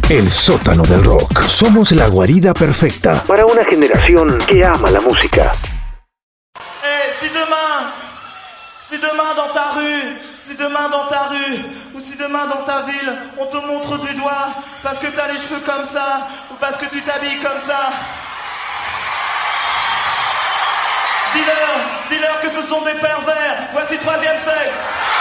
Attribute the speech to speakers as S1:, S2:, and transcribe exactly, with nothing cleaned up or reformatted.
S1: El sótano del rock. Somos la guarida perfecta para una generación que ama la música.
S2: Hey, si demain, si demain dans ta rue, si demain dans ta rue, ou si demain dans ta ville, on te montre du doigt parce que t'as les cheveux comme ça, ou parce que tu t'habilles comme ça, dis-leur, dis-leur que ce sont des pervers. Voici Troisième Sexe.